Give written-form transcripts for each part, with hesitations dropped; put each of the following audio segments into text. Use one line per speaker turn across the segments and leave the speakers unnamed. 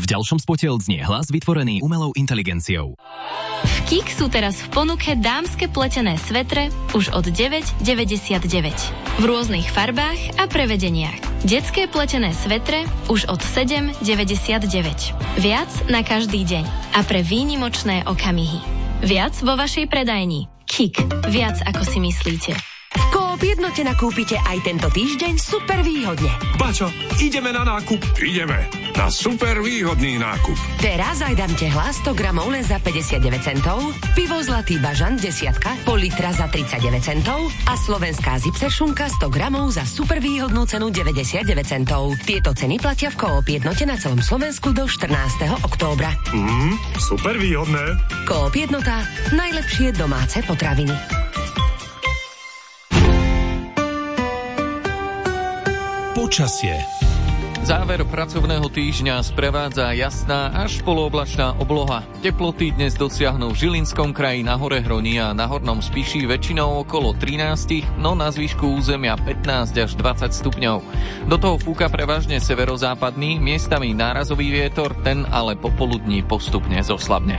V ďalšom spote odznie hlas vytvorený umelou inteligenciou.
V KIK sú teraz v ponuke dámske pletené svetre už od 9,99. V rôznych farbách a prevedeniach. Detské pletené svetre už od 7,99. Viac na každý deň a pre výnimočné okamihy. Viac vo vašej predajni. KIK. Viac ako si myslíte.
V Coop Jednote nakúpite aj tento týždeň super výhodne.
Bačo, ideme na nákup. Ideme na super výhodný nákup.
Teraz aj dám tehla 100 gramov len za 59 centov, pivo Zlatý bažant 10 pol litra za 39 centov a slovenská zipser šunka 100 gramov za super výhodnú cenu 99 centov. Tieto ceny platia v Coop Jednote na celom Slovensku do 14. októbra.
Super výhodné.
Coop Jednota. Najlepšie domáce potraviny.
Počasie.
Záver pracovného týždňa sprevádza jasná až polooblačná obloha. Teploty dnes dosiahnu v Žilinskom kraji, na hore Hroni a na Hornom Spiši väčšinou okolo 13, no na zvyšku územia 15 až 20 stupňov. Do toho fúka prevažne severozápadný, miestami nárazový vietor, ten ale popoludní postupne zoslabne.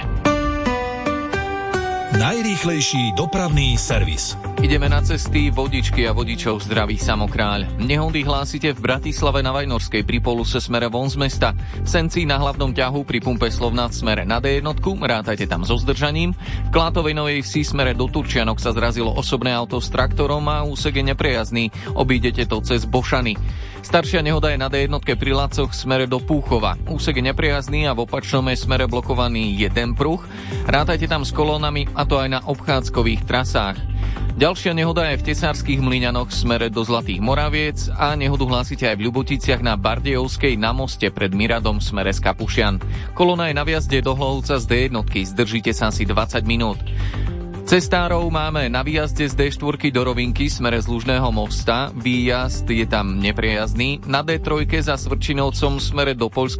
Najrýchlejší dopravný servis.
Ideme na cesty, vodičky a vodičov zdraví Samokráľ. Nehody hlásite v Bratislave na Vajnorskej pri poluse smere von z mesta. V Senci na hlavnom ťahu pri pumpe Slovnaft smere na D1, rátajte tam so zdržaním. V Klátovej Novej Vsi smere do Turčianok sa zrazilo osobné auto s traktorom a úsek je neprejazdný. Obídete to cez Bošany. Staršia nehoda je na D1 pri Lacoch smere do Púchova. Úsek je neprejazdný a v opačnom je smere blokovaný jeden pruh. Rátajte tam s kolónami, a to aj na obchádzkových trasách. Ďalšia nehoda je v Tesárskych Mlyňanoch smere do Zlatých Moraviec a nehodu hlásite aj v Ľuboticiach na Bardejovskej na moste pred Miradom smere z Kapušian. Kolóna je na vjazde do Hlohovca z D1, zdržíte sa asi 20 minút. Cestárov máme na výjazde z D4 do Rovinky smere z Lužného mosta, výjazd je tam neprejazdný, na D3 za Svrčinovcom smere do Poľska